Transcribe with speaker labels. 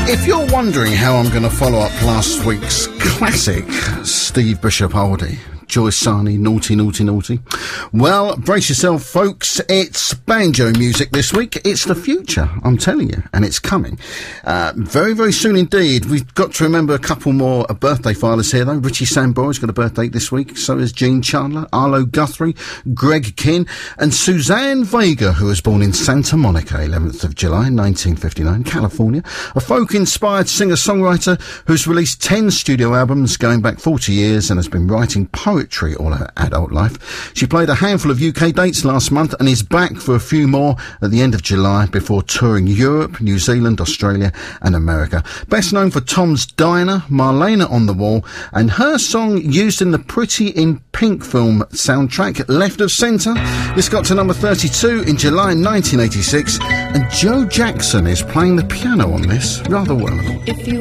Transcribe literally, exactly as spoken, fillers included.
Speaker 1: If you're wondering how I'm going to follow up last week's classic Steve Bishop oldie, Joy Sarney, Naughty, Naughty, Naughty. Well, brace yourself, folks. It's banjo music this week. It's the future, I'm telling you, and it's coming. Uh, very, very soon indeed. We've got to remember a couple more uh, birthday filers here, though. Richie Samboro's got a birthday this week. So has Gene Chandler, Arlo Guthrie, Greg Kinn, and Suzanne Vega, who was born in Santa Monica, eleventh of July, nineteen fifty-nine, California. A folk-inspired singer-songwriter who's released ten studio albums going back forty years and has been writing poetry Poetry all her adult life. She played a handful of U K dates last month and is back for a few more at the end of July before touring Europe, New Zealand, Australia and America. Best known for Tom's Diner, Marlena on the Wall, and her song used in the Pretty in Pink film soundtrack, Left of Centre. This got to number thirty-two in July nineteen eighty-six, and Joe Jackson is playing the piano on this rather well.
Speaker 2: If you